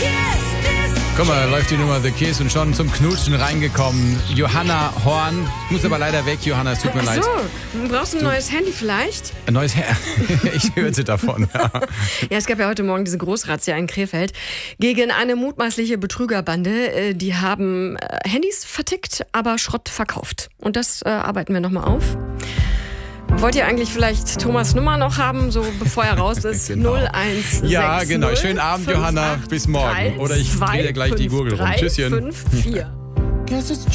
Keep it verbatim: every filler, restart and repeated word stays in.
Guck mal, da läuft die Nummer The Kiss und schon zum Knutschen reingekommen. Johanna Horn. Ich muss aber leider weg, Johanna, es tut mir Ach leid. so, du brauchst ein Du- neues Handy vielleicht? Ein neues Her Ich hörte davon. Ja. Ja, es gab ja heute Morgen diese Großrazzia in Krefeld gegen eine mutmaßliche Betrügerbande. Äh, Die haben äh, Handys vertickt, aber Schrott verkauft. Und das äh, arbeiten wir nochmal auf. Wollt ihr eigentlich vielleicht Thomas Nummer noch haben, so bevor er raus ist? Genau. null eins sechs Ja, genau. null Schönen Abend, fünf Johanna. acht Bis morgen. drei Oder ich zwei drehe dir gleich die fünf Gurgel rum. drei Tschüsschen. fünf vier